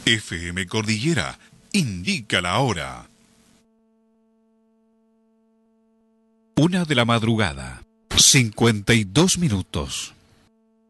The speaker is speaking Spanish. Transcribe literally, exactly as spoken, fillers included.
F M Cordillera indica la hora. Una de la madrugada, cincuenta y dos minutos.